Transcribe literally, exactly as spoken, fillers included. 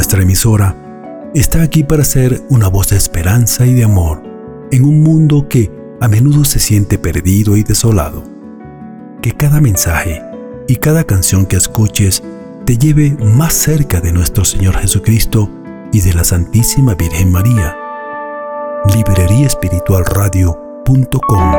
nuestra emisora, está aquí para ser una voz de esperanza y de amor en un mundo que a menudo se siente perdido y desolado. Que cada mensaje y cada canción que escuches te lleve más cerca de nuestro Señor Jesucristo y de la Santísima Virgen María. Librería Espiritual Radio punto com